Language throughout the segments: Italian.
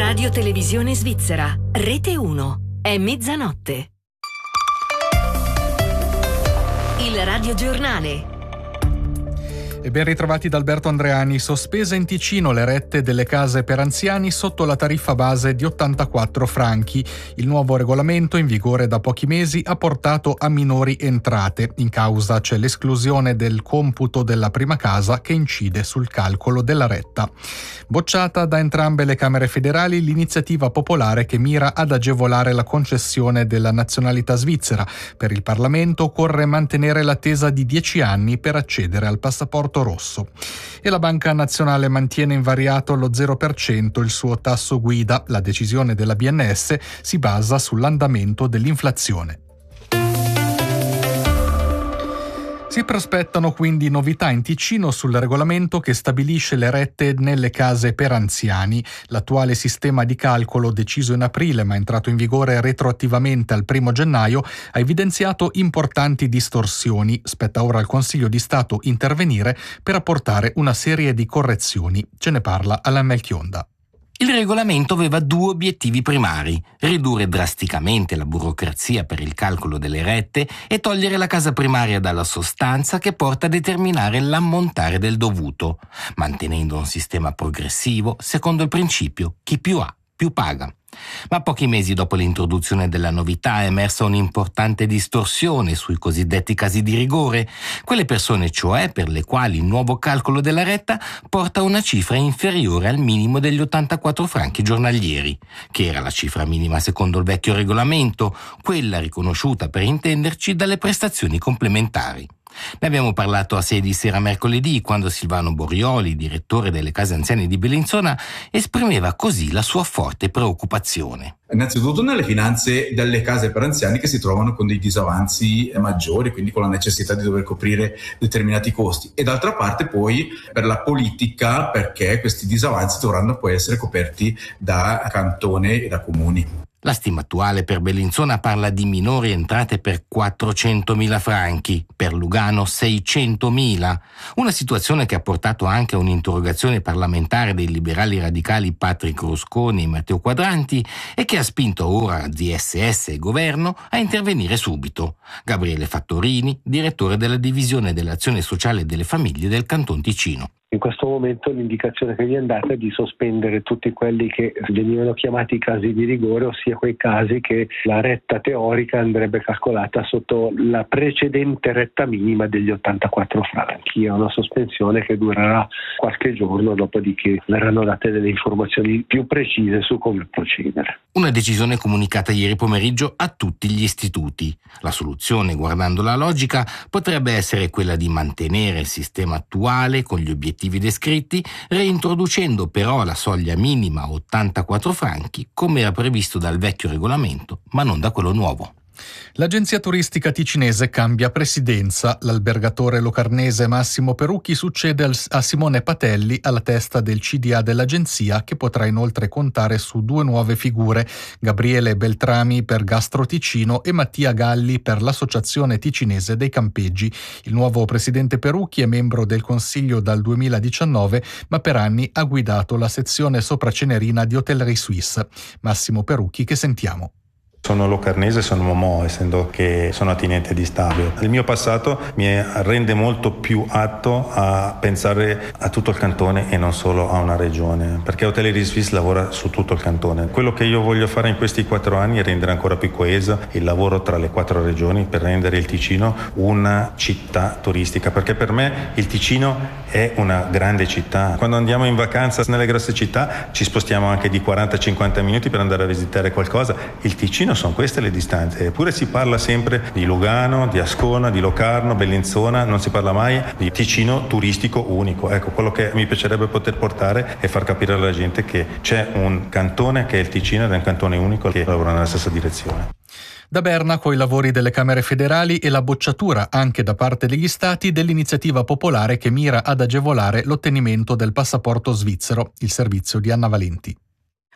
Radio Televisione Svizzera, Rete 1, è mezzanotte. Il radiogiornale. E ben ritrovati da Alberto Andreani. Sospese in Ticino le rette delle case per anziani sotto la tariffa base di 84 franchi. Il nuovo regolamento, in vigore da pochi mesi, ha portato a minori entrate. In causa c'è l'esclusione del computo della prima casa che incide sul calcolo della retta. Bocciata da entrambe le Camere federali l'iniziativa popolare che mira ad agevolare la concessione della nazionalità svizzera. Per il Parlamento occorre mantenere l'attesa di 10 anni per accedere al passaporto rosso. E la Banca Nazionale mantiene invariato allo 0% il suo tasso guida. La decisione della BNS si basa sull'andamento dell'inflazione. Si prospettano quindi novità in Ticino sul regolamento che stabilisce le rette nelle case per anziani. L'attuale sistema di calcolo, deciso in aprile ma entrato in vigore retroattivamente al 1 gennaio, ha evidenziato importanti distorsioni. Spetta ora al Consiglio di Stato intervenire per apportare una serie di correzioni. Ce ne parla Alain Melchionda. Il regolamento aveva due obiettivi primari: ridurre drasticamente la burocrazia per il calcolo delle rette e togliere la casa primaria dalla sostanza che porta a determinare l'ammontare del dovuto, mantenendo un sistema progressivo secondo il principio chi più ha, più paga. Ma pochi mesi dopo l'introduzione della novità è emersa un'importante distorsione sui cosiddetti casi di rigore, quelle persone cioè per le quali il nuovo calcolo della retta porta a una cifra inferiore al minimo degli 84 franchi giornalieri, che era la cifra minima secondo il vecchio regolamento, quella riconosciuta per intenderci dalle prestazioni complementari. Ne abbiamo parlato a 6 di sera mercoledì, quando Silvano Borioli, direttore delle case anziane di Bellinzona, esprimeva così la sua forte preoccupazione. Innanzitutto nelle finanze delle case per anziani che si trovano con dei disavanzi maggiori, quindi con la necessità di dover coprire determinati costi, e d'altra parte poi per la politica, perché questi disavanzi dovranno poi essere coperti da cantone e da comuni. La stima attuale per Bellinzona parla di minori entrate per 400.000 franchi, per Lugano 600.000, una situazione che ha portato anche a un'interrogazione parlamentare dei liberali radicali Patrick Rusconi e Matteo Quadranti e che ha spinto ora DSS e governo a intervenire subito. Gabriele Fattorini, direttore della divisione dell'azione sociale e delle famiglie del Canton Ticino. In questo momento l'indicazione che gli è andata è di sospendere tutti quelli che venivano chiamati casi di rigore, ossia quei casi che la retta teorica andrebbe calcolata sotto la precedente retta minima degli 84 franchi. È una sospensione che durerà qualche giorno, dopodiché verranno date delle informazioni più precise su come procedere. Una decisione comunicata ieri pomeriggio a tutti gli istituti. La soluzione, guardando la logica, potrebbe essere quella di mantenere il sistema attuale con gli obiettivi descritti, reintroducendo però la soglia minima a 84 franchi, come era previsto dal vecchio regolamento, ma non da quello nuovo. L'agenzia turistica ticinese cambia presidenza. L'albergatore locarnese Massimo Perucchi succede a Simone Patelli alla testa del CDA dell'agenzia, che potrà inoltre contare su 2 nuove figure: Gabriele Beltrami per Gastro Ticino e Mattia Galli per l'Associazione Ticinese dei Campeggi. Il nuovo presidente Perucchi è membro del Consiglio dal 2019, ma per anni ha guidato la sezione Sopracenerina di Hotellerie Suisse. Massimo Perucchi, che sentiamo. Sono locarnese, sono Momò, essendo che sono attinente di Stabio. Il mio passato mi rende molto più atto a pensare a tutto il cantone e non solo a una regione, perché Hotellerie Suisse lavora su tutto il cantone. Quello che io voglio fare in questi 4 anni è rendere ancora più coeso il lavoro tra le 4 regioni per rendere il Ticino una città turistica, perché per me il Ticino è una grande città. Quando andiamo in vacanza nelle grosse città ci spostiamo anche di 40-50 minuti per andare a visitare qualcosa. Il Ticino sono queste le distanze, eppure si parla sempre di Lugano, di Ascona, di Locarno, Bellinzona, non si parla mai di Ticino turistico unico. Ecco, quello che mi piacerebbe poter portare è far capire alla gente che c'è un cantone che è il Ticino ed è un cantone unico che lavora nella stessa direzione. Da Berna, coi lavori delle Camere federali e la bocciatura anche da parte degli Stati dell'iniziativa popolare che mira ad agevolare l'ottenimento del passaporto svizzero. Il servizio di Anna Valenti.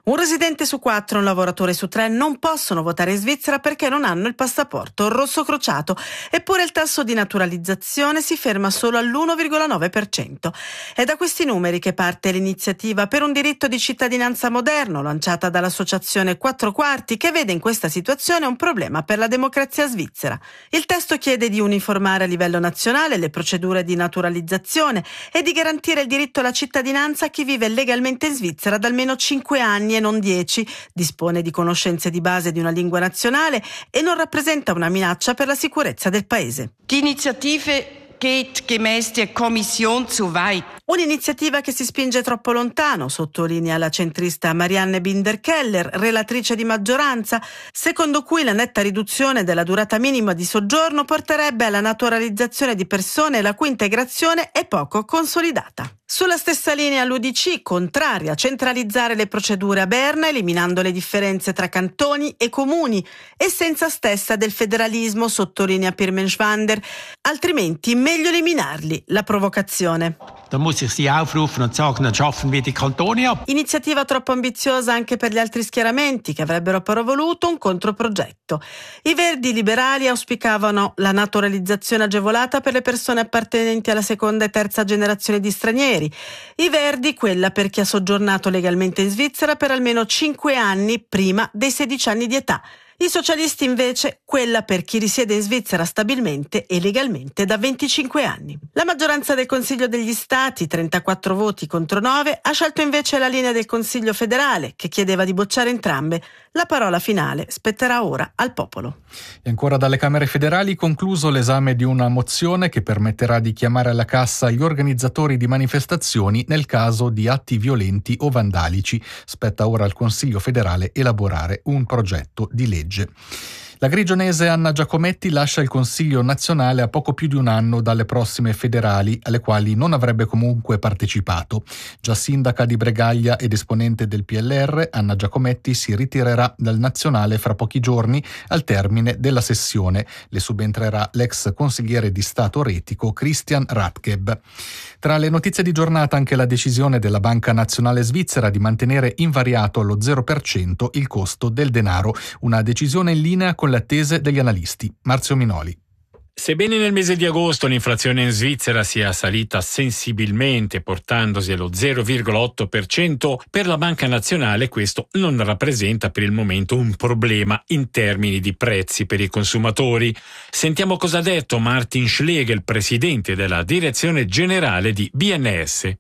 Un residente su 4 e un lavoratore su 3 non possono votare in Svizzera perché non hanno il passaporto rosso crociato, eppure il tasso di naturalizzazione si ferma solo all'1,9%. È da questi numeri che parte l'iniziativa per un diritto di cittadinanza moderno, lanciata dall'associazione 4 Quarti, che vede in questa situazione un problema per la democrazia svizzera. Il testo chiede di uniformare a livello nazionale le procedure di naturalizzazione e di garantire il diritto alla cittadinanza a chi vive legalmente in Svizzera da almeno 5 anni e non 10, dispone di conoscenze di base di una lingua nazionale e non rappresenta una minaccia per la sicurezza del paese. Die Initiative geht gemäß der Kommission zu weit. Un'iniziativa che si spinge troppo lontano, sottolinea la centrista Marianne Binder-Keller, relatrice di maggioranza, secondo cui la netta riduzione della durata minima di soggiorno porterebbe alla naturalizzazione di persone la cui integrazione è poco consolidata. Sulla stessa linea l'UDC, contraria a centralizzare le procedure a Berna, eliminando le differenze tra cantoni e comuni, essenza stessa del federalismo, sottolinea Pirmen Schwander, altrimenti meglio eliminarli, la provocazione. Da muss ich Sie aufrufen und sagen, dann schaffen wir die Kantone ab. Iniziativa troppo ambiziosa anche per gli altri schieramenti che avrebbero però voluto un controprogetto. I Verdi liberali auspicavano la naturalizzazione agevolata per le persone appartenenti alla seconda e terza generazione di stranieri. I Verdi quella per chi ha soggiornato legalmente in Svizzera per almeno 5 anni prima dei 16 anni di età. I socialisti invece quella per chi risiede in Svizzera stabilmente e legalmente da 25 anni. La maggioranza del Consiglio degli Stati, 34 voti contro 9, ha scelto invece la linea del Consiglio federale che chiedeva di bocciare entrambe. La parola finale spetterà ora al popolo. E ancora dalle Camere federali concluso l'esame di una mozione che permetterà di chiamare alla cassa gli organizzatori di manifestazioni nel caso di atti violenti o vandalici. Spetta ora al Consiglio federale elaborare un progetto di legge. La grigionese Anna Giacometti lascia il Consiglio nazionale a poco più di un anno dalle prossime federali, alle quali non avrebbe comunque partecipato. Già sindaca di Bregaglia ed esponente del PLR, Anna Giacometti si ritirerà dal nazionale fra pochi giorni al termine della sessione. Le subentrerà l'ex consigliere di Stato retico Christian Ratkeb. Tra le notizie di giornata anche la decisione della Banca Nazionale Svizzera di mantenere invariato allo 0% il costo del denaro, una decisione in linea con le attese degli analisti. Marzio Minoli. Sebbene nel mese di agosto l'inflazione in Svizzera sia salita sensibilmente portandosi allo 0,8%, per la Banca Nazionale questo non rappresenta per il momento un problema in termini di prezzi per i consumatori. Sentiamo cosa ha detto Martin Schlegel, presidente della direzione generale di BNS.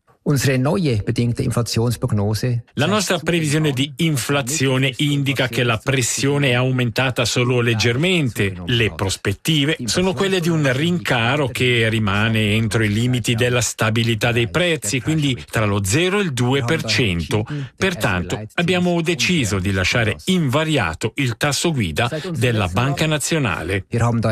La nostra previsione di inflazione indica che la pressione è aumentata solo leggermente. Le prospettive sono quelle di un rincaro che rimane entro i limiti della stabilità dei prezzi, quindi tra lo 0 e il 2%. Pertanto abbiamo deciso di lasciare invariato il tasso guida della Banca Nazionale.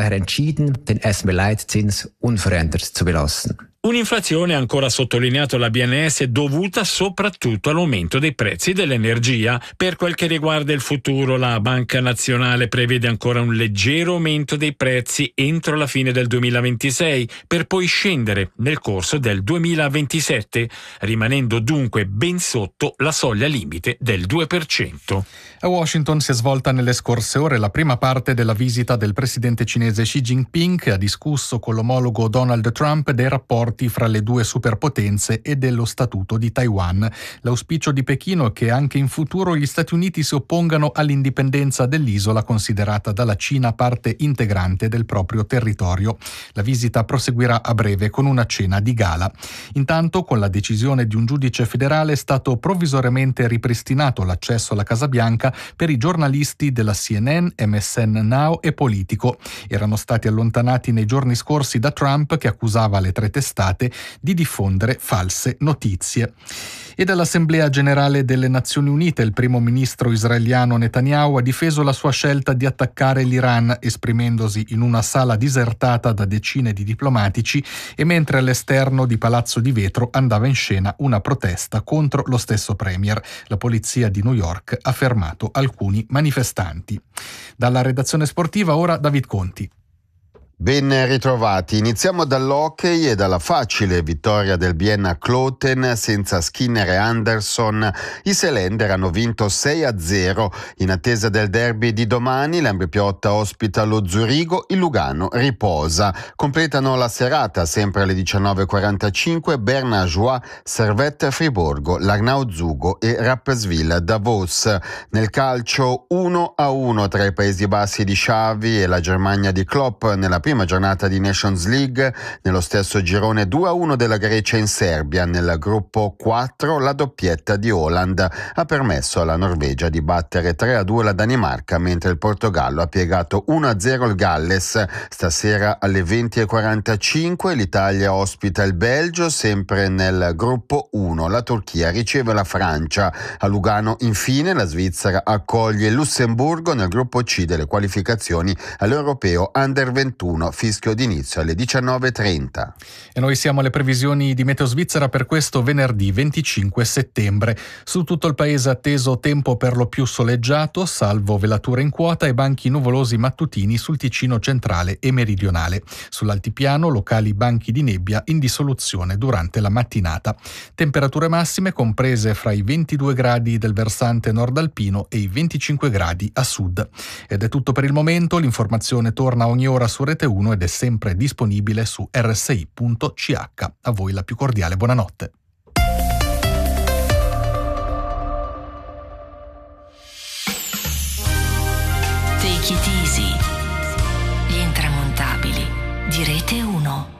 Un'inflazione, ancora sottolineato la BNS, dovuta soprattutto all'aumento dei prezzi dell'energia. Per quel che riguarda il futuro, la Banca Nazionale prevede ancora un leggero aumento dei prezzi entro la fine del 2026, per poi scendere nel corso del 2027, rimanendo dunque ben sotto la soglia limite del 2%. A Washington si è svolta nelle scorse ore la prima parte della visita del presidente cinese Xi Jinping, che ha discusso con l'omologo Donald Trump dei rapporti fra le due superpotenze e dello statuto di Taiwan. L'auspicio di Pechino è che anche in futuro gli Stati Uniti si oppongano all'indipendenza dell'isola considerata dalla Cina parte integrante del proprio territorio. La visita proseguirà a breve con una cena di gala. Intanto, con la decisione di un giudice federale, è stato provvisoriamente ripristinato l'accesso alla Casa Bianca per i giornalisti della CNN, MSN Now e Politico. Erano stati allontanati nei giorni scorsi da Trump, che accusava le tre testate di diffondere false notizie. E dall'Assemblea Generale delle Nazioni Unite il primo ministro israeliano Netanyahu ha difeso la sua scelta di attaccare l'Iran, esprimendosi in una sala disertata da decine di diplomatici, e mentre all'esterno di Palazzo di Vetro andava in scena una protesta contro lo stesso premier. La polizia di New York ha fermato alcuni manifestanti. Dalla redazione sportiva ora David Conti. Ben ritrovati. Iniziamo dall'hockey e dalla facile vittoria del Vienna Kloten senza Skinner e Anderson. I Seelander hanno vinto 6-0. In attesa del derby di domani, l'Ambri-Piotta ospita lo Zurigo, il Lugano riposa. Completano la serata sempre alle 19:45 Berna Joie, Servette Friburgo, Larnau Zugo e Rapperswil Davos. Nel calcio 1-1 tra i Paesi Bassi di Xavi e la Germania di Klopp nella prima giornata di Nations League. Nello stesso girone 2-1 della Grecia in Serbia. Nel gruppo 4 la doppietta di Haaland ha permesso alla Norvegia di battere 3-2 la Danimarca, mentre il Portogallo ha piegato 1-0 il Galles. Stasera alle 20:45 l'Italia ospita il Belgio, sempre nel gruppo 1. La Turchia riceve la Francia. A Lugano infine la Svizzera accoglie il Lussemburgo nel gruppo C delle qualificazioni all'Europeo Under 21. Fischio d'inizio alle 19:30. E noi siamo alle previsioni di Meteo Svizzera per questo venerdì 25 settembre. Su tutto il paese atteso tempo per lo più soleggiato, salvo velature in quota e banchi nuvolosi mattutini sul Ticino centrale e meridionale. Sull'altipiano locali banchi di nebbia in dissoluzione durante la mattinata. Temperature massime comprese fra i 22 gradi del versante nord alpino e i 25 gradi a sud. Ed è tutto per il momento. L'informazione torna ogni ora su Rete 1 ed è sempre disponibile su rsi.ch. A voi la più cordiale buonanotte. Take it easy. Gli intramontabili di Rete 1.